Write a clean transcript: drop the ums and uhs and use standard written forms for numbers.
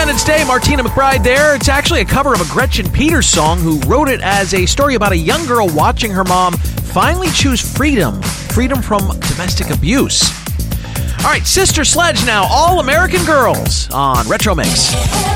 Independence Day, Martina McBride there. It's actually a cover of a Gretchen Peters song, who wrote it as a story about a young girl watching her mom finally choose freedom from domestic abuse. All right, Sister Sledge now, All American Girls on Retro Mix.